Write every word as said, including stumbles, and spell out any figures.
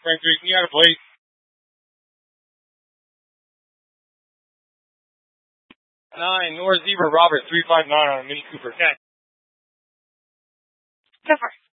Frank three, can you add a plate? Nine, North Zebra Robert three five nine on a Mini Cooper. Okay. Go for it.